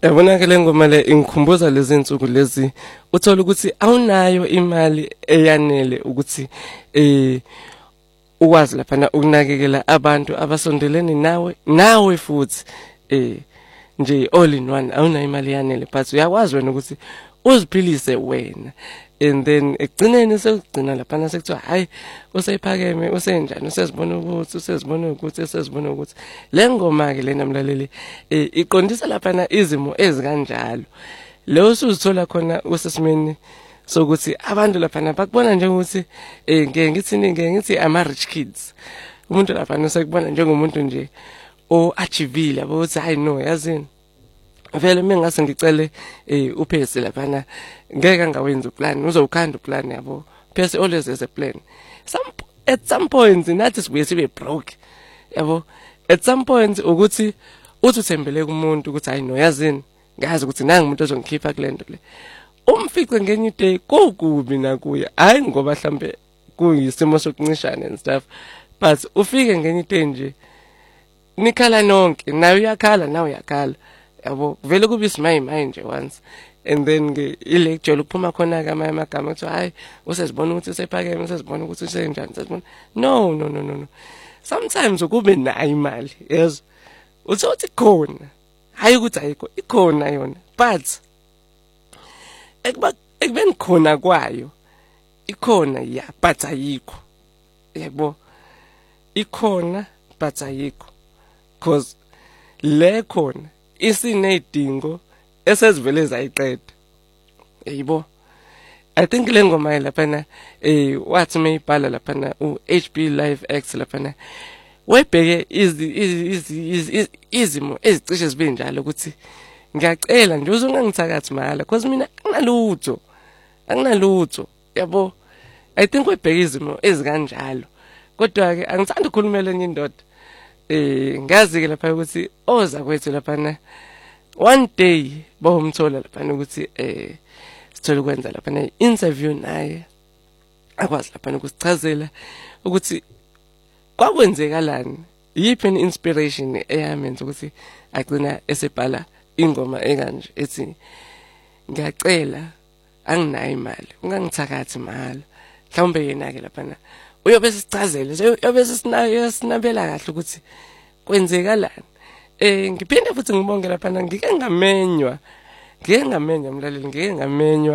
Yabona ke lengoma le ingikhumbuza lezi insuku lezi uthola ukuthi awunayo imali eyanele ukuthi ukwazi lapha ukunakekela abantu abasondelene nawe futhi nje all in one awunayo imali yanele but uyakwazi wena ukuthi uziphilise wena and then ekugcineni sekugcina lapha sekuthiwa hayi useyiphakeme usenjani usezibona ukuthi le ngoma ke lena mlaleli iqondisa lapha izimo ezikanjalo leyo usuzithola khona usesimeni sokuthi abantu lapha bakubona njengokuthi ngeke ngithi ama rich kids umuntu lapha usekubona njengomuntu nje achievile yabo uthi hayi no yazini vele mina ngase ngicele uphesi lapha ngeke ngawenza uplan uzowukhanda uplan yabo phesi always has a plan at some point nathi sibuye sibe broke yabo at some point ukuthi uthi uthembele kumuntu ukuthi hayi no yazini ngazi ukuthi nangi umuntu ozongikhipha kulento le umfice ngenye day kokubi nakuye hayi ngoba mhlambe kuyisimo sokuncishana and stuff but ufike ngenye day nje nikhala nonke nawe uyakhala nawe uyakhala yabo vele kuba isimayi nje once and then ke ilecture ukuphuma khona ke amagama ukuthi hayi usezibona ukuthi usephakeme usezibona ukuthi usenjani usezibona no sometimes ukube nayo imali yes uthi khona hayi ukuthi ayikho ikhona yona but ekubeni khona kwayo ikhona ya but ayikho yebo ikhona but ayikho because le khona isinedingo esezivele zayiqeda yibo I think le ngoma lapha wathi mayibhala lapha uHB Live X lapha webheke izimo ezicishe zibe njalo ukuthi ngiyacela nje uzungangithakathi mahala because mina anginalutho yabo I think webheke izimo ezikanjalo kodwa ke angithanda ukukhulumela enye indoda ngazi ke lapha ukuthi oza kwethu lapha one day bawumthola lapha ukuthi sithola ukwenza lapha interview naye akwazi lapha ukusichazela ukuthi kwakwenzekalani yiphi inspiration eyamenza ukuthi agcina esebhala ingoma ekanje ethi ngiyacela anginayo imali ungangithakathi mahala mhlawumbe yena ke lapha uyobe sisichazele uyobe sinabela kahle ukuthi kwenzekalani ngiphinde futhi ngibonge lapha ngike ngamenywa mlaleli ngike ngamenywa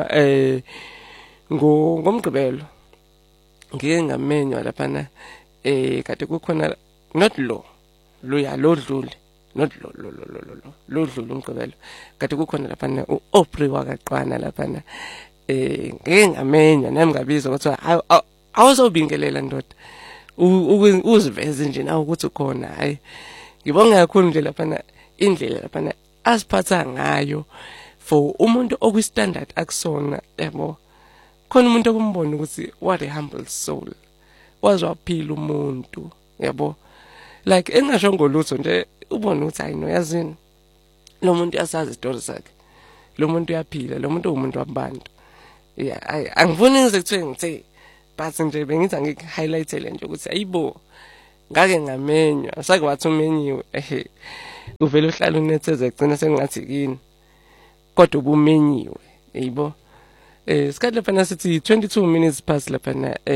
ngomgqibelo ngike ngamenywa lapha kade kukhona not lo lodlule not lo dlule umgqibelo kade kukhona lapha uOprey wakaqwana lapha ngeke ngamenywa nami ngabizwa ukuthi awuzobingelela ndoda uziveze nje nawe ukuthi khona hayi ngibonga kakhulu nje lapha indlela lapha asiphatha ngayo for umuntu okwi-standard akusona yabo khona umuntu okumbona ukuthi what a humble soul waziwaphila umuntu yabo like engasho ngolutho nje ubone ukuthi hayi no yazini lo muntu yasazi istory sakhe lo muntu uyaphila lo muntu umuntu wabantu yeah angifuni ngizekuthiwe ngithe but nje bengithi ngik-highlightele nje ukuthi ayibo ngake ngamenywa sake wathi umenyiwe uvela uhlala unetheze gcina sengathi kini kodwa ubumenyiwe yibo isikhathi lapha sithi 22 minutes past lapha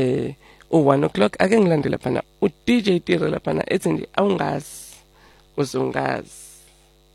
1 o'clock ake ngilandela lapha uDJ Tire lapha ethi nje awungazi uzongazi